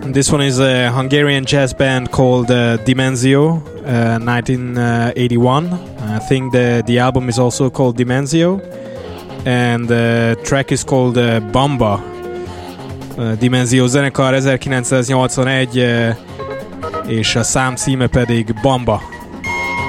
This one is a Hungarian jazz band called Dimensio, 1981. I think the album is also called Dimensio, and the track is called Bamba. Dimensio zenekar 1981, és a szám címe pedig Bamba.